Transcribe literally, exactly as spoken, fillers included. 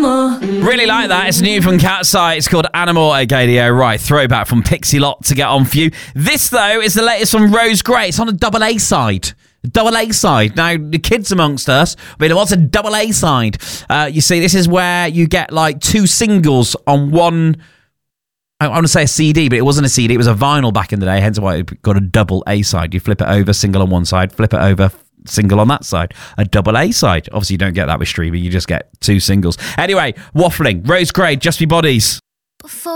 Animal. Really like that. It's new from Cat's Eye. It's called Animal at Gadio. Right, throwback from Pixie Lot to get on for you. This, though, is the latest from Rose Gray. It's on a double A side. Double A side. Now, the kids amongst us, but what's a double A side? Uh, you see, this is where you get like two singles on one. I want to say a C D, but it wasn't a C D. It was a vinyl back in the day, hence why it got a double A side. You flip it over, single on one side, flip it over, single on that side. A double A side. Obviously, you don't get that with streaming. You just get two singles. Anyway, waffling. Rose Gray, Just Be Bodies. Before